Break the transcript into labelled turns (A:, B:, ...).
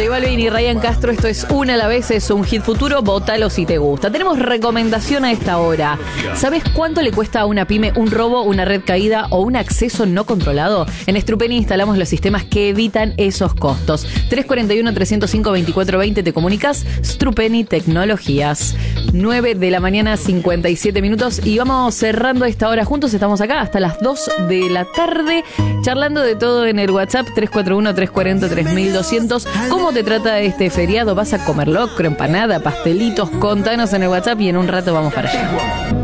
A: J Balvin y Ryan Castro, esto es Una a la vez, es un hit futuro, votalo si te gusta. Tenemos recomendación a esta hora. ¿Sabes cuánto le cuesta a una pyme un robo, una red caída o un acceso no controlado? En Strupeni instalamos los sistemas que evitan esos costos. 341-305-2420 te comunicas. Strupeni Tecnologías. 9 de la mañana, 57 minutos. Y vamos cerrando esta hora juntos. Estamos acá hasta las 2 de la tarde, charlando de todo en el WhatsApp 341-340-3200. ¿Cómo te trata este feriado? ¿Vas a comer locro, empanada, pastelitos? Contanos en el WhatsApp y en un rato vamos para allá.